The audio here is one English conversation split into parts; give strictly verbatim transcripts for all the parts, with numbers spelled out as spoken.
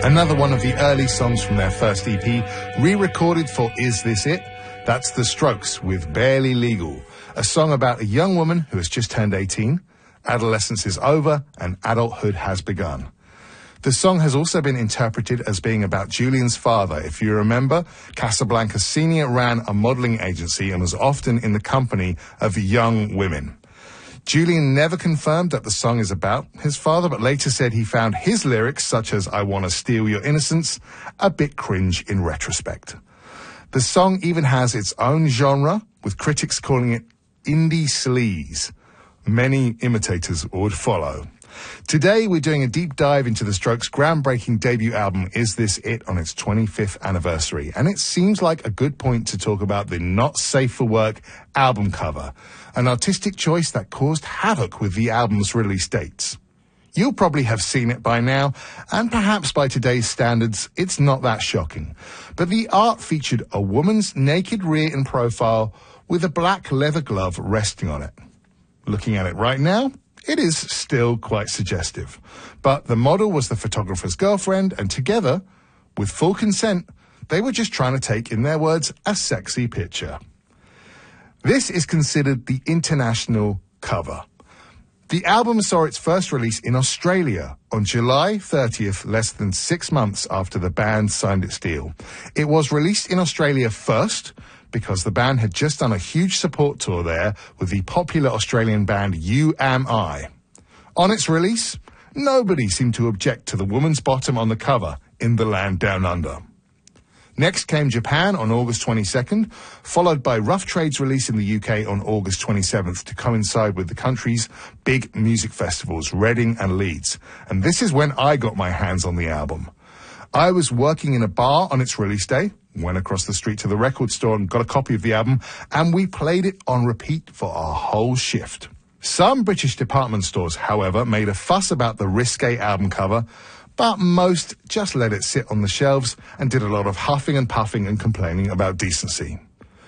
Another one of the early songs from their first E P, re-recorded for Is This It? That's The Strokes with Barely Legal, a song about a young woman who has just turned eighteen, adolescence is over, and adulthood has begun. The song has also been interpreted as being about Julian's father. If you remember, Casablanca Senior ran a modeling agency and was often in the company of young women. Julian never confirmed that the song is about his father, but later said he found his lyrics, such as I Wanna Steal Your Innocence, a bit cringe in retrospect. The song even has its own genre, with critics calling it indie sleaze. Many imitators would follow. Today, we're doing a deep dive into the Strokes' groundbreaking debut album, Is This It?, on its twenty-fifth anniversary. And it seems like a good point to talk about the Not Safe for Work album cover, an artistic choice that caused havoc with the album's release dates. You'll probably have seen it by now, and perhaps by today's standards, it's not that shocking. But the art featured a woman's naked rear in profile with a black leather glove resting on it. Looking at it right now, it is still quite suggestive. But the model was the photographer's girlfriend, and together, with full consent, they were just trying to take, in their words, a sexy picture. This is considered the international cover. The album saw its first release in Australia on July thirtieth, less than six months after the band signed its deal. It was released in Australia first because the band had just done a huge support tour there with the popular Australian band You Am I. On its release, nobody seemed to object to the woman's bottom on the cover in the land down under. Next came Japan on August twenty-second, followed by Rough Trade's release in the U K on August twenty-seventh to coincide with the country's big music festivals, Reading and Leeds. And this is when I got my hands on the album. I was working in a bar on its release day, went across the street to the record store and got a copy of the album, and we played it on repeat for our whole shift. Some British department stores, however, made a fuss about the risque album cover, but most just let it sit on the shelves and did a lot of huffing and puffing and complaining about decency.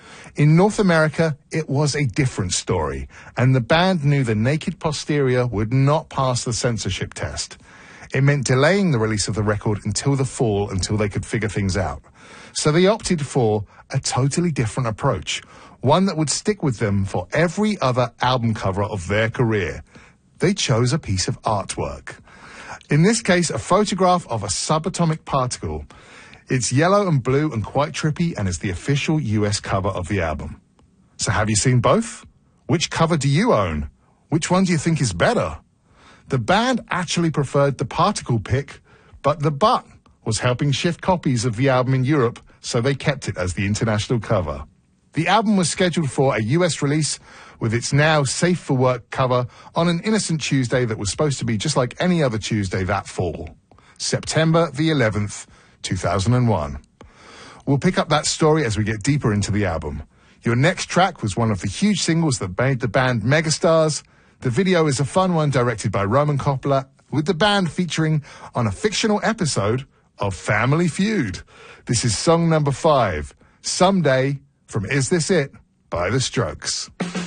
In North America, it was a different story, and the band knew the naked posterior would not pass the censorship test. It meant delaying the release of the record until the fall, until they could figure things out. So they opted for a totally different approach, one that would stick with them for every other album cover of their career. They chose a piece of artwork. In this case, a photograph of a subatomic particle. It's yellow and blue and quite trippy and is the official U S cover of the album. So have you seen both? Which cover do you own? Which one do you think is better? The band actually preferred the particle pic, but the but was helping shift copies of the album in Europe, so they kept it as the international cover. The album was scheduled for a U S release with its now Safe for Work cover on an innocent Tuesday that was supposed to be just like any other Tuesday that fall. September the eleventh, two thousand one. We'll pick up that story as we get deeper into the album. Your next track was one of the huge singles that made the band megastars. The video is a fun one directed by Roman Coppola, with the band featuring on a fictional episode of Family Feud. This is song number five, Someday, from Is This It? By The Strokes.